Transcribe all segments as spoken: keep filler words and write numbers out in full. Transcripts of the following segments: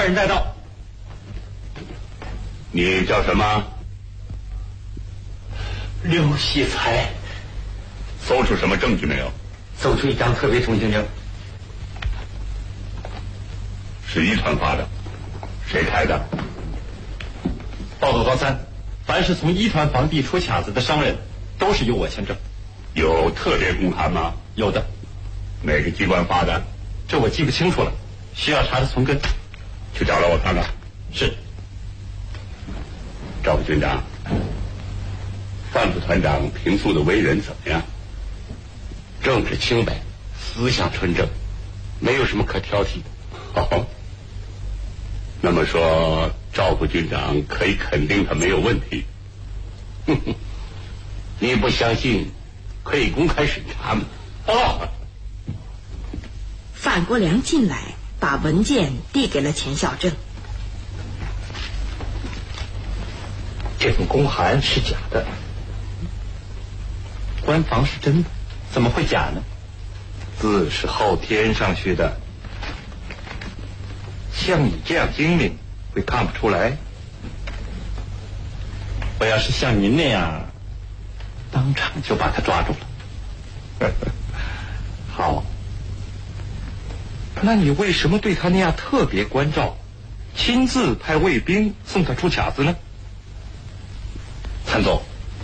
人带到。 你叫什么？ 刘喜才。 搜出什么证据没有？ 搜出一张特别通行证。 是一传发的，谁开的？ 报告高三，凡是从一传房地出卡子的商人，都是由我签证。 有特别公函吗？ 有的。 哪个机关发的？ 这我记不清楚了，需要查的从根。 去找来我看看。 是。 赵副军长，范副团长平素的为人怎么样？ 政治清白，思想纯正，没有什么可挑剔的。 好，那么说赵副军长可以肯定他没有问题。 哼哼，你不相信，可以公开审查吗？ 哦。 范国良进来，把文件递给了钱小正。 这份公函是假的，官房是真的，怎么会假呢？字是后添上去的，像你这样精明，会看不出来。我要是像您那样，当场就把他抓住了。好，那你为什么对他那样特别关照，亲自派卫兵送他出卡子呢？参总，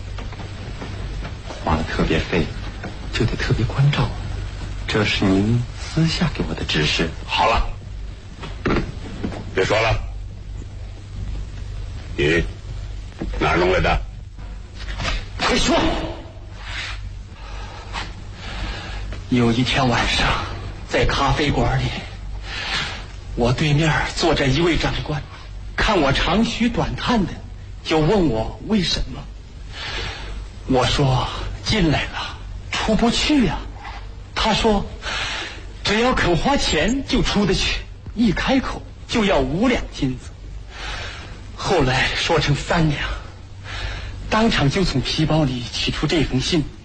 花了特别费，就得特别关照，这是您私下给我的指示。 好了，别说了，你哪儿弄来的？ 快说！有一天晚上，在咖啡馆里，我对面坐着一位长官，看我长吁短叹的，就问我为什么。我说进来了出不去呀、啊。他说只要肯花钱就出得去，一开口就要五两金子。后来说成三两，当场就从皮包里取出这封信，